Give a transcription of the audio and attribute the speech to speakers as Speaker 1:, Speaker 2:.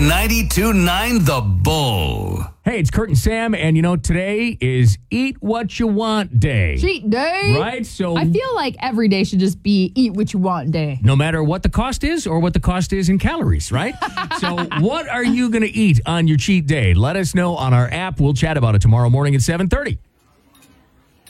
Speaker 1: 92.9 The Bull.
Speaker 2: Hey, it's Kurt and Sam, and today is Eat What You Want Day.
Speaker 3: Cheat day.
Speaker 2: Right? So
Speaker 3: I feel like every day should just be eat what you want day.
Speaker 2: no matter what the cost is or what the cost is in calories, right? So what are you going to eat on your cheat day? Let us know on our app. We'll chat about it tomorrow morning at 7:30.